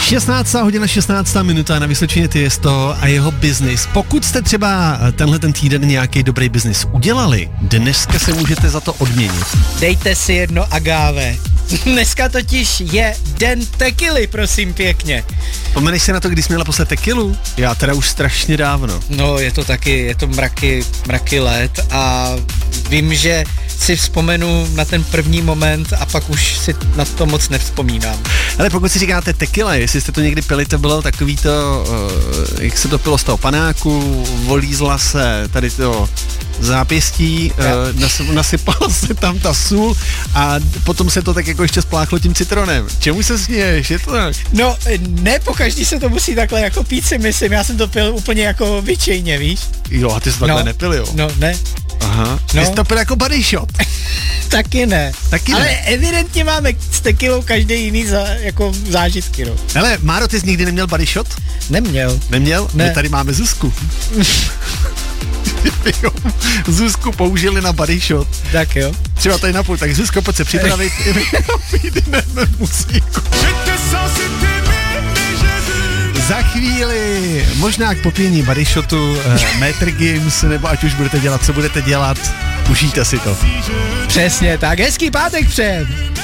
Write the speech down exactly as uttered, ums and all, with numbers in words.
šestnáctá hodina, šestnáctá minuta na Vysočině Tiesto a jeho biznis. Pokud jste třeba tenhle ten týden nějaký dobrý biznis udělali, dneska se můžete za to odměnit. Dejte si jedno agáve. Dneska totiž je den tekily, prosím pěkně. Vzpomeneš si na to, když jsi měla poslední tekilu? Já teda už strašně dávno. No, je to taky, je to mraky, mraky let a vím, že si vzpomenu na ten první moment a pak už si na to moc nevzpomínám. Ale pokud si říkáte tequila, jestli jste to někdy pili, to bylo takový to, uh, jak se to pilo z toho panáku, volízla se tady to zápěstí, uh, nas, nasypala se tam ta sůl a potom se to tak jako ještě spláchlo tím citronem. Čemu se směješ? Je to tak? No, ne pokaždý se to musí takhle jako pít, si myslím, já jsem to pil úplně jako vyčejně, víš? Jo, a ty jsi takhle no, nepil, jo? No, ne. Aha, ty no. jsi to pil jako body shot. Taky ne. Taky Ale ne. evidentně máme s tekilou každý jiný za, jako zážitky, no. Hele, Máro, ty jsi nikdy neměl body shot? Neměl. Neměl? Ne. My tady máme Zuzku. Zuzku použili na body shot. Tak jo. Třeba tady napůl, tak Zuzko, pojď se připravit. Vyjdeme muziku. Za chvíli, možná k popíjení body shotu, uh, Metr Games, nebo ať už budete dělat, co budete dělat, užijte si to. Přesně tak, hezký pátek přejem.